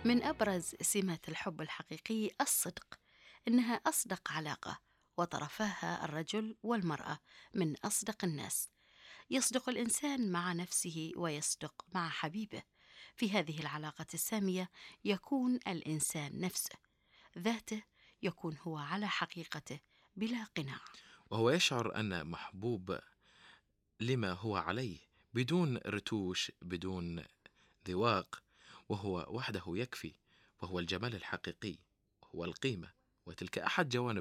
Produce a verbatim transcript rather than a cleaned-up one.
من أبرز سمات الحب الحقيقي الصدق، إنها أصدق علاقة، وطرفاها الرجل والمرأة من أصدق الناس. يصدق الإنسان مع نفسه ويصدق مع حبيبه. في هذه العلاقة السامية يكون الإنسان نفسه، ذاته، يكون هو على حقيقته بلا قناع. وهو يشعر أن محبوب لما هو عليه، بدون رتوش، بدون ذواق، وهو وحده يكفي. وهو الجمال الحقيقي، هو القيمة، وتلك أحد جوانب